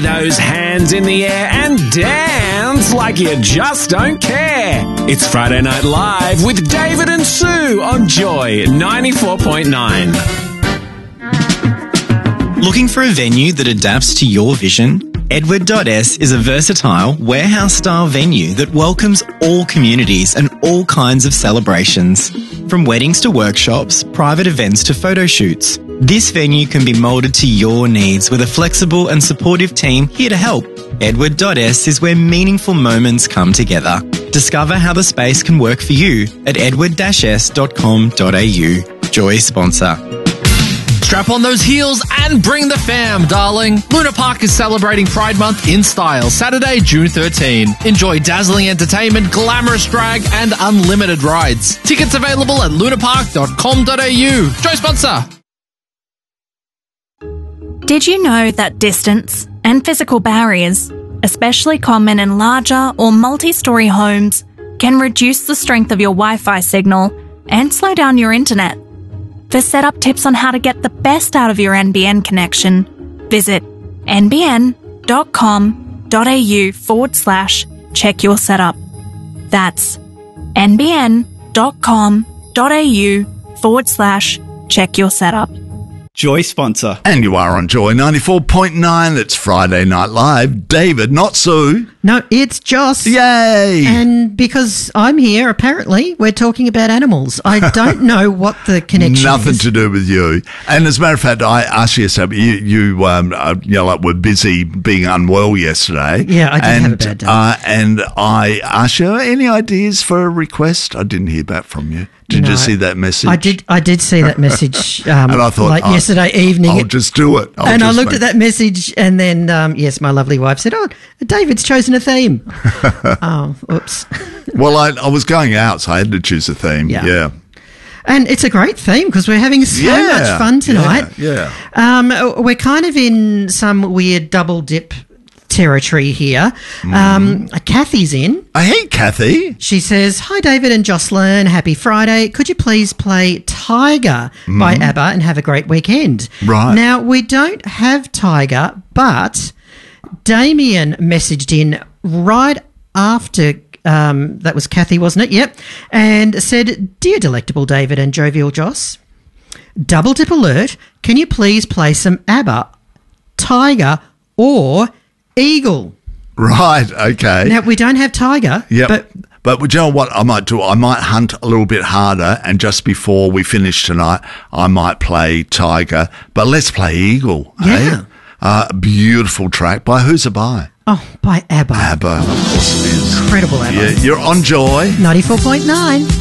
Those hands in the air and dance like you just don't care. It's Friday Night Live with David and Sue on Joy 94.9. Looking for a venue that adapts to your vision? Edward.S is a versatile, warehouse-style venue that welcomes all communities and all kinds of celebrations. From weddings to workshops, private events to photo shoots, this venue can be moulded to your needs with a flexible and supportive team here to help. Edward.S is where meaningful moments come together. Discover how the space can work for you at edward-s.com.au. Joy sponsor. Strap on those heels and bring the fam, darling. Luna Park is celebrating Pride Month in style, Saturday, June 13. Enjoy dazzling entertainment, glamorous drag, and unlimited rides. Tickets available at lunapark.com.au. Joy sponsor. Did you know that distance and physical barriers, especially common in larger or multi-storey homes, can reduce the strength of your Wi-Fi signal and slow down your internet? For setup tips on how to get the best out of your NBN connection, visit nbn.com.au/check your setup. That's nbn.com.au/check your setup. Joy sponsor. And you are on Joy 94.9. It's Friday Night Live. David, not Sue. No, it's Joss. Yay! And because I'm here, apparently, we're talking about animals. I don't know what the connection Nothing is. to do with you. And as a matter of fact, I asked you something. You were busy being unwell yesterday. Yeah, I did have a bad day. And I asked you, any ideas for a request? I didn't hear back from you. Did you see that message? I did see that message and I thought, yesterday evening. I'll just do it. I looked at that message and then, yes, my lovely wife said, David's chosen a theme. Oh, oops. Well, I was going out, so I had to choose a theme. Yeah. And it's a great theme because we're having so much fun tonight. Yeah. We're kind of in some weird double dip territory here. Kathy's in. Hey, Kathy. She says, hi, David and Jocelyn. Happy Friday. Could you please play Tiger by ABBA and have a great weekend? Right. Now, we don't have Tiger, but Damien messaged in right after that was Kathy, wasn't it? Yep. And said, dear delectable David and jovial Joss, double dip alert. Can you please play some ABBA, Tiger or Eagle? Right, okay. Now, we don't have Tiger. Yeah. But you know what I might do? I might hunt a little bit harder, and just before we finish tonight, I might play Tiger. But let's play Eagle. Yeah. Beautiful track. By who's it by? Oh, by ABBA. ABBA, of course it is. Incredible ABBA. Yeah, you're on Joy. 94.9.